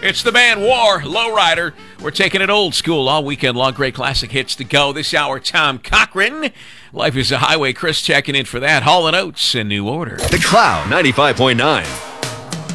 It's the band War, Lowrider. We're taking it old school all weekend long. Great classic hits to go. This hour, Tom Cochran. Life is a Highway. Chris checking in for that. Hall & Oates in New Order. The Cloud 95.9.